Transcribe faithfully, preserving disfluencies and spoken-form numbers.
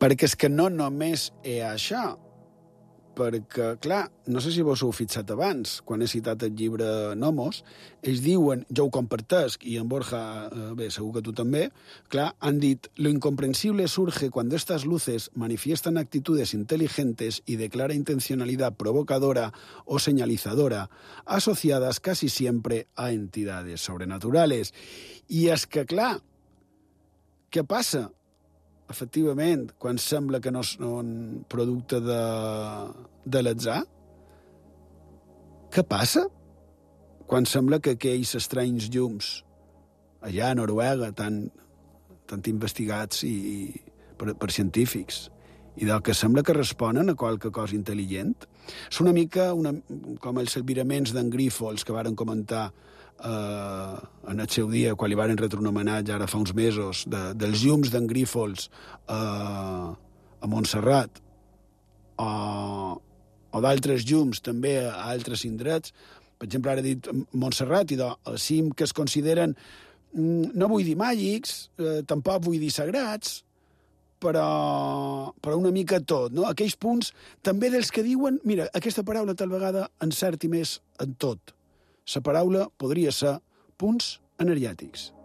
Perquè és que no només hi ha això, perquè, clar, no sé si vos heu fixat abans, quan he citat el llibre Nomos, ells diuen, jo ho compartesc, i en Borja, eh, bé, segur que tu també, clar, han dit, lo incomprensible surge cuando estas luces manifiestan actitudes inteligentes y de clara intencionalidad provocadora o señalizadora, asociadas casi siempre a entidades sobrenaturales. I és que, clar, què passa? Efectivament, quan sembla que no són producte de, de l'atzar? Què passa? Quan sembla que aquells estranys llums allà a Noruega, tan, tan investigats i, per, per científics, i del que sembla que responen a qualque cosa intel·ligent, és una mica una, com els albiraments d'en Grífols que varen comentar Uh, en el seu dia, quan li varen retre un homenatge ara fa uns mesos, de, dels llums d'en Grífols uh, a Montserrat o, o d'altres llums també a altres indrets. Per exemple, ara he dit Montserrat i de cim que es consideren, no vull dir màgics, eh, tampoc vull dir sagrats, però, però una mica tot, no? Aquells punts també dels que diuen, mira, aquesta paraula tal vegada encerti més en tot. La paraula podria ser punts energètics.